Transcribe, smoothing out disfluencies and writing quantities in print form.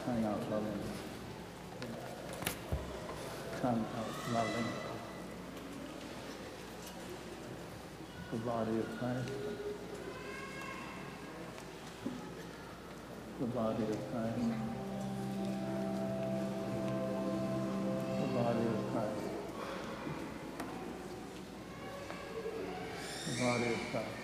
tongue out loving, tongue out loving the body of Christ, the body of Christ, the body of Christ, the body of Christ.